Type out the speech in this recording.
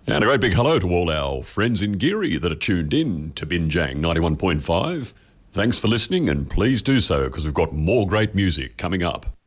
And a great big hello to all our friends in Geary that are tuned in to Binjang 91.5. Thanks for listening, and please do so because we've got more great music coming up.